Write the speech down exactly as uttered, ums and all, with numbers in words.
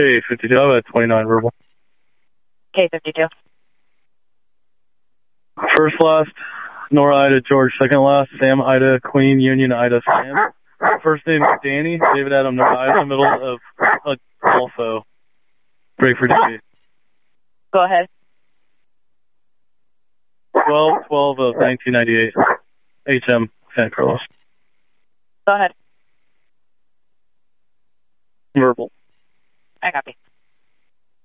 K fifty-two, I'm at twenty-nine verbal. K fifty-two. First last, Nora Ida George. Second last, Sam Ida Queen Union Ida Sam. First name is Danny, David Adam Nora Ida, middle of uh, Golfo. Break for D C. Go ahead. twelve twelve of nineteen ninety-eight. H M San Carlos. Go ahead. Verbal. I copy.